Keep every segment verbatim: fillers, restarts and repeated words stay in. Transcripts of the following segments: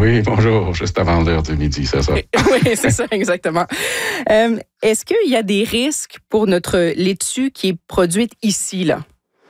Oui, bonjour, juste avant l'heure du midi, c'est ça? Oui, c'est ça, exactement. Euh, est-ce qu'il y a des risques pour notre laitue qui est produite ici, là?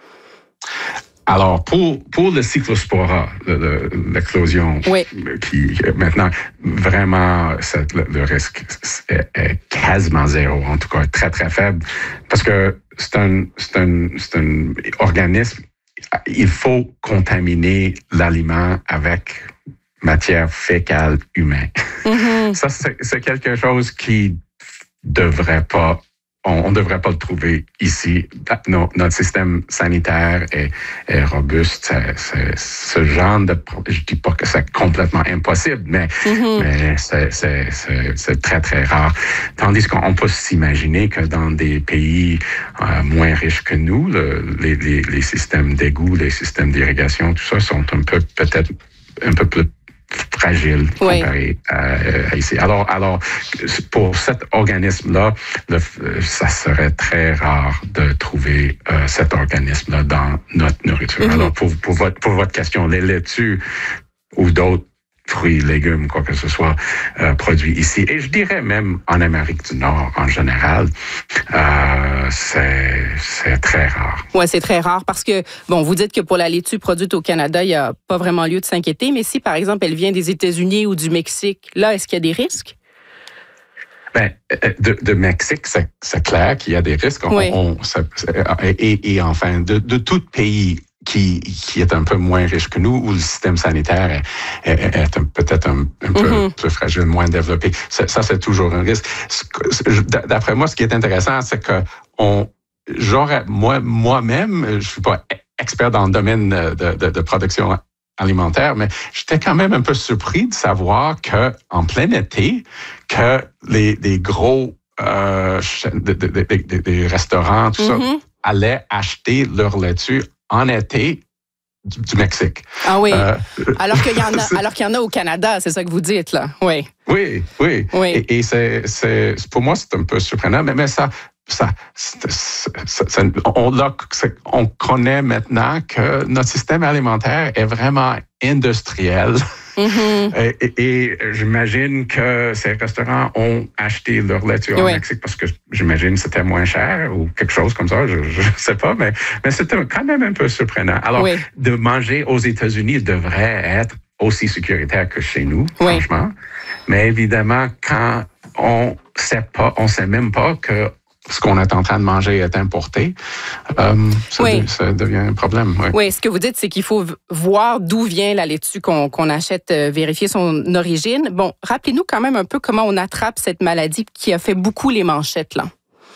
Alors, pour, pour le cyclospora, le, le, l'éclosion, oui. qui maintenant, vraiment, c'est, le, le risque est, est quasiment zéro, en tout cas très, très faible, parce que c'est un, c'est un, c'est un organisme, il faut contaminer l'aliment avec matière fécale humaine. Mm-hmm. Ça, c'est, c'est quelque chose qui devrait pas on ne devrait pas le trouver ici. No, notre système sanitaire est, est robuste. C'est, c'est, ce genre de... Je dis pas que c'est complètement impossible, mais, mm-hmm. mais c'est, c'est, c'est, c'est très, très rare. Tandis qu'on peut s'imaginer que dans des pays euh, moins riches que nous, le, les, les, les systèmes d'égout, les systèmes d'irrigation, tout ça sont un peu, peut-être un peu plus fragile comparé oui. à, à ici. Alors, alors, pour cet organisme-là, le, ça serait très rare de trouver euh, cet organisme-là dans notre nourriture. Mm-hmm. Alors, pour, pour, votre, pour votre question, les laitues ou d'autres fruits, légumes, quoi que ce soit, euh, produits ici. Et je dirais même en Amérique du Nord, en général, euh, c'est, c'est très rare. Oui, c'est très rare parce que, bon, vous dites que pour la laitue produite au Canada, il n'y a pas vraiment lieu de s'inquiéter, mais si, par exemple, elle vient des États-Unis ou du Mexique, là, est-ce qu'il y a des risques? Ben, de, de Mexique, c'est, c'est clair qu'il y a des risques. On, oui. on, ça, et, et enfin, de, de tout pays qui, qui est un peu moins riche que nous, où le système sanitaire est, est, est un, peut-être un, un peu mm-hmm. plus fragile, moins développé. Ça, ça, c'est toujours un risque. D'après moi, ce qui est intéressant, c'est que on, j'aurais, moi, moi-même, je suis pas expert dans le domaine de, de, de production alimentaire, mais j'étais quand même un peu surpris de savoir que en plein été, que les, les gros euh, des de, de, de, de restaurants, tout mm-hmm. ça, allaient acheter leur laitue en été du, du Mexique. Ah oui. Euh, alors qu'il y en a, alors qu'il y en a au Canada, c'est ça que vous dites là. Oui. Oui, oui. oui. Et, et c'est, c'est, pour moi, c'est un peu surprenant, mais, mais ça, ça, c'est, c'est, c'est, on, là, on connaît maintenant que notre système alimentaire est vraiment industriel. Mm-hmm. Et, et j'imagine que ces restaurants ont acheté leur laitue oui. au Mexique parce que j'imagine que c'était moins cher ou quelque chose comme ça, je ne sais pas, mais, mais c'était quand même un peu surprenant. Alors, oui. de manger aux États-Unis devrait être aussi sécuritaire que chez nous, oui. franchement. Mais évidemment, quand on sait pas, on sait même pas que ce qu'on est en train de manger est importé, euh, ça, oui. de, ça devient un problème. Oui. oui, ce que vous dites, c'est qu'il faut voir d'où vient la laitue qu'on, qu'on achète, euh, vérifier son origine. Bon, rappelez-nous quand même un peu comment on attrape cette maladie qui a fait beaucoup les manchettes, là.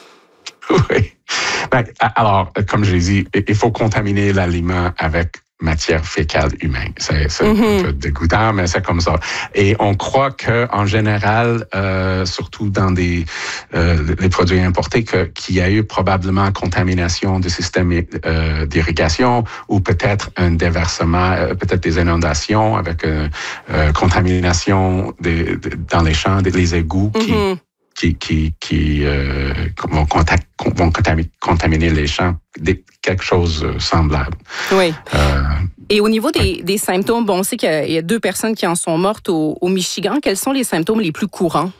Oui. Ben, alors, comme je l'ai dit, il faut contaminer l'aliment avec matière fécale humaine. C'est, c'est mm-hmm. un peu dégoûtant, mais c'est comme ça. Et on croit que, en général, euh, surtout dans des euh, les produits importés, que, qu'il y a eu probablement contamination du système euh, d'irrigation ou peut-être un déversement, euh, peut-être des inondations avec euh, euh, contamination des, des, dans les champs, des, les égouts qui mm-hmm. qui, qui, qui euh, vont, contact, vont contaminer, contaminer les champs, des, quelque chose de semblable. Oui. Euh, Et au niveau des, des symptômes, bon, on sait qu'il y a, il y a deux personnes qui en sont mortes au, au Michigan. Quels sont les symptômes les plus courants?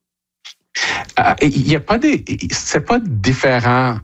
Euh, il n'y a pas des... C'est pas différent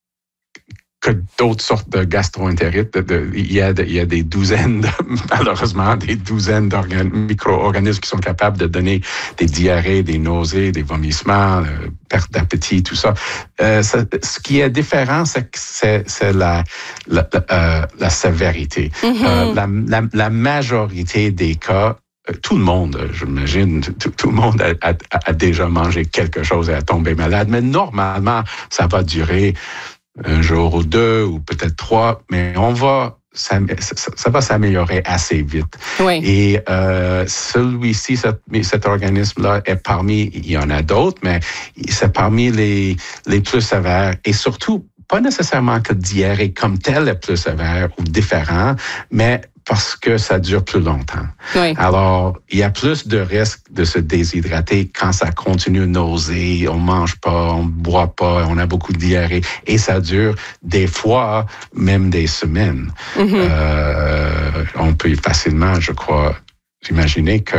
que d'autres sortes de gastro-entérites. De, de, il, y a de, il y a des douzaines, de, malheureusement, des douzaines de micro-organismes qui sont capables de donner des diarrhées, des nausées, des vomissements, euh, perte d'appétit, tout ça. Euh, ça. Ce qui est différent, c'est que c'est, c'est la, la, euh, la sévérité. Mm-hmm. Euh, la, la, la majorité des cas, tout le monde, j'imagine, tout, tout le monde a, a, a déjà mangé quelque chose et a tombé malade, mais normalement, ça va durer un jour ou deux, ou peut-être trois, mais on va, ça, ça, ça va s'améliorer assez vite. Oui. Et euh, celui-ci, cet, cet organisme-là est parmi, il y en a d'autres, mais c'est parmi les, les plus sévères. Et surtout, pas nécessairement que diarrhée comme telle est plus sévère ou différent, mais parce que ça dure plus longtemps. Oui. Alors, il y a plus de risques de se déshydrater quand ça continue de nauser, on mange pas, on boit pas, on a beaucoup de diarrhée, et ça dure des fois même des semaines. Mm-hmm. Euh, on peut facilement, je crois, imaginer que